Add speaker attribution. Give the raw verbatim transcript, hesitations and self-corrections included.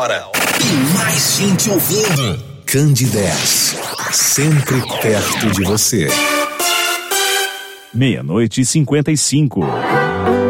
Speaker 1: hora e mais gente ouvindo. Candidez, sempre perto de você.
Speaker 2: Meia-noite e cinquenta e cinco.